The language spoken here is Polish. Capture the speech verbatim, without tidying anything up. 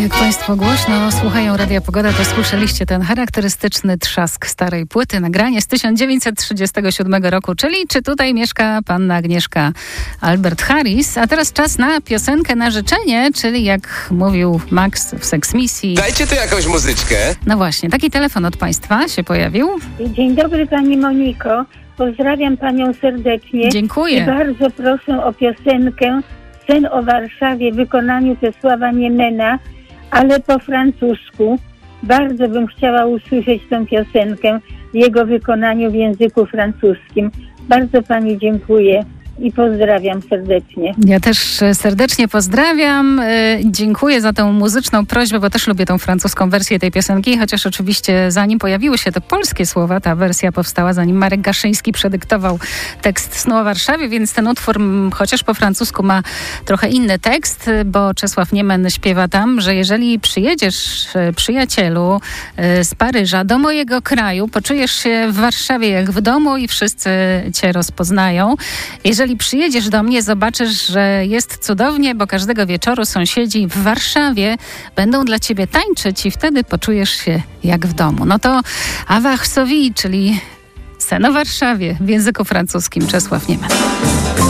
Jak Państwo głośno słuchają Radia Pogoda, to słyszeliście ten charakterystyczny trzask starej płyty, nagranie z tysiąc dziewięćset trzydziestego siódmego roku, czyli czy tutaj mieszka panna Agnieszka Albert Harris. A teraz czas na piosenkę na życzenie, czyli jak mówił Max w Seksmisji. Dajcie tu jakąś muzyczkę. No właśnie, taki telefon od Państwa się pojawił. Dzień dobry Pani Moniko, pozdrawiam Panią serdecznie. Dziękuję. I bardzo proszę o piosenkę Sen o Warszawie w wykonaniu Czesława Niemena, ale po francusku. Bardzo bym chciała usłyszeć tę piosenkę w jego wykonaniu w języku francuskim. Bardzo Pani dziękuję i pozdrawiam serdecznie. Ja też serdecznie pozdrawiam. Dziękuję za tę muzyczną prośbę, bo też lubię tą francuską wersję tej piosenki, chociaż oczywiście zanim pojawiły się te polskie słowa, ta wersja powstała zanim Marek Gaszyński przedyktował tekst Snu o Warszawie, więc ten utwór chociaż po francusku ma trochę inny tekst, bo Czesław Niemen śpiewa tam, że jeżeli przyjedziesz, przyjacielu, z Paryża do mojego kraju, poczujesz się w Warszawie jak w domu i wszyscy cię rozpoznają. Jeżeli przyjedziesz do mnie, zobaczysz, że jest cudownie, bo każdego wieczoru sąsiedzi w Warszawie będą dla ciebie tańczyć i wtedy poczujesz się jak w domu. No to A Varsovie, czyli Sen o Warszawie w języku francuskim, Czesław Niemen.